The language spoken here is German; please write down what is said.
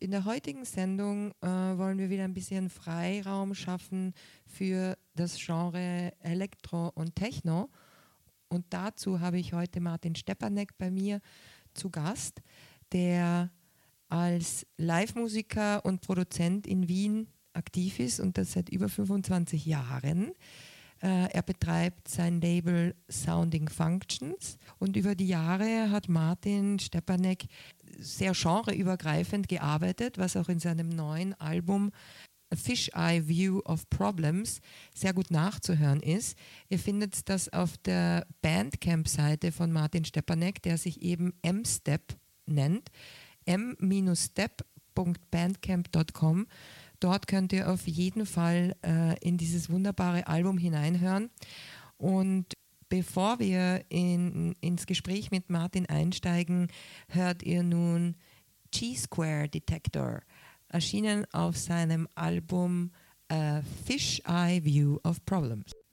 in der heutigen Sendung wollen wir wieder ein bisschen Freiraum schaffen für das Genre Elektro und Techno. Und dazu habe ich heute Martin Stepanek bei mir zu Gast, der als Live-Musiker und Produzent in Wien aktiv ist und das seit über 25 Jahren. Er betreibt sein Label Sounding Functions und über die Jahre hat Martin Stepanek sehr genreübergreifend gearbeitet, was auch in seinem neuen Album A Fisheye View of Problems sehr gut nachzuhören ist. Ihr findet das auf der Bandcamp-Seite von Martin Stepanek, der sich eben M-Step nennt, m-step.bandcamp.com. Dort könnt ihr auf jeden Fall in dieses wunderbare Album hineinhören. Und bevor wir ins Gespräch mit Martin einsteigen, hört ihr nun G-Square Detector, erschienen auf seinem Album Fish Eye View of Problems.